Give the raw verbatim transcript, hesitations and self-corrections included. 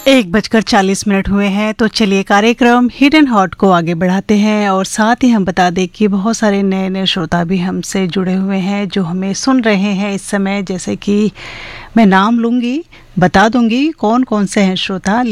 एक बजकर चालीस मिनट हुए हैं, तो चलिए कार्यक्रम हिट एंड हॉट को आगे बढ़ाते हैं। और साथ ही हम बता दें कि बहुत सारे नए नए श्रोता भी हमसे जुड़े हुए हैं जो हमें सुन रहे हैं इस समय। जैसे कि मैं नाम लूँगी, बता दूँगी कौन कौन से हैं श्रोता।